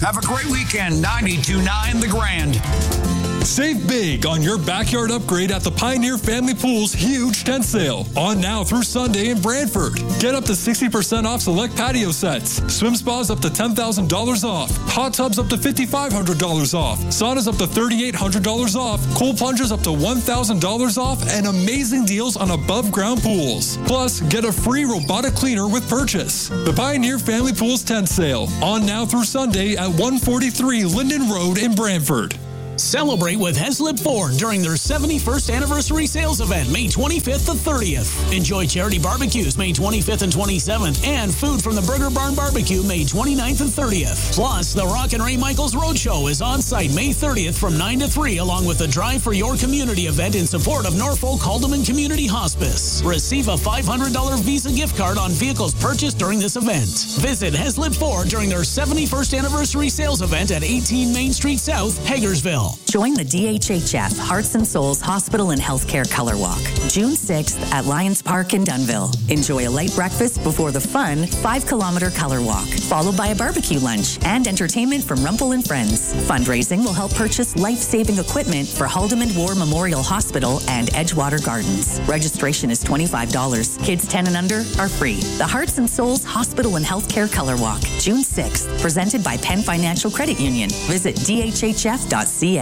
Have a great weekend. 92.9 The Grand. Save big on your backyard upgrade at the Pioneer Family Pool's huge tent sale. On now through Sunday in Brantford. Get up to 60% off select patio sets. Swim spas up to $10,000 off. Hot tubs up to $5,500 off. Saunas up to $3,800 off. Cool plunges up to $1,000 off. And amazing deals on above ground pools. Plus, get a free robotic cleaner with purchase. The Pioneer Family Pools tent sale. On now through Sunday at 143 Linden Road in Brantford. Celebrate with Heslip Ford during their 71st anniversary sales event, May 25th to 30th. Enjoy charity barbecues May 25th and 27th, and food from the Burger Barn Barbecue May 29th and 30th. Plus, the Rock and Ray Michaels Roadshow is on site May 30th from 9 to 3, along with the Drive for Your Community event in support of Norfolk Haldeman Community Hospice. Receive a $500 Visa gift card on vehicles purchased during this event. Visit Heslip Ford during their 71st anniversary sales event at 18 Main Street South, Hagersville. Join the DHHF Hearts and Souls Hospital and Healthcare Color Walk, June 6th at Lions Park in Dunnville. Enjoy a light breakfast before the fun 5-kilometer color walk, followed by a barbecue lunch and entertainment from Rumpel and Friends. Fundraising will help purchase life-saving equipment for Haldeman War Memorial Hospital and Edgewater Gardens. Registration is $25. Kids 10 and under are free. The Hearts and Souls Hospital and Healthcare Color Walk, June 6th, presented by Penn Financial Credit Union. Visit dhhf.ca.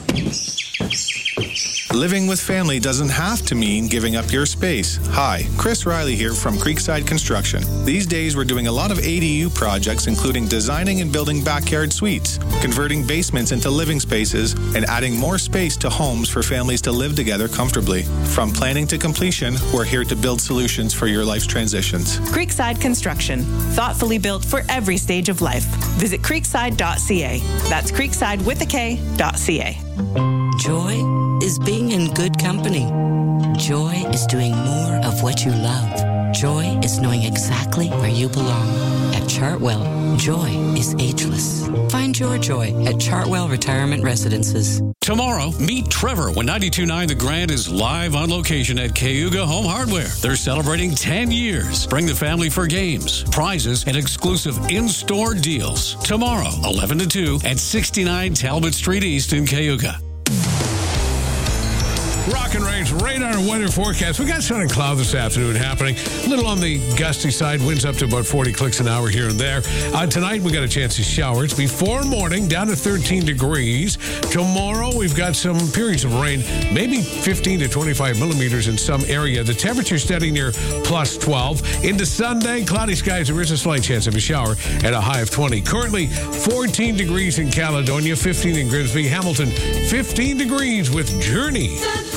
Living with family doesn't have to mean giving up your space. Hi, Chris Riley here from Creekside Construction. These days we're doing a lot of ADU projects, including designing and building backyard suites, converting basements into living spaces, and adding more space to homes for families to live together comfortably. From planning to completion, we're here to build solutions for your life's transitions. Creekside Construction, thoughtfully built for every stage of life. Visit creekside.ca. That's creekside with a K.ca. Joy is being in good company. Joy is doing more of what you love. Joy is knowing exactly where you belong. At Chartwell, joy is ageless. Find your joy at Chartwell Retirement Residences. Tomorrow, meet Trevor when 92.9 The Grand is live on location at Cayuga Home Hardware. They're celebrating 10 years. Bring the family for games, prizes, and exclusive in-store deals. Tomorrow, 11 to 2 at 69 Talbot Street East in Cayuga. Rock and Ray's radar and weather forecast. We got sun and cloud this afternoon happening. A little on the gusty side. Winds up to about 40 clicks an hour here and there. Tonight, we got a chance of showers. Before morning, down to 13 degrees. Tomorrow, we've got some periods of rain, maybe 15 to 25 millimeters in some area. The temperature steady near plus 12. Into Sunday, cloudy skies. There is a slight chance of a shower at a high of 20. Currently, 14 degrees in Caledonia, 15 in Grimsby. Hamilton, 15 degrees with Journey.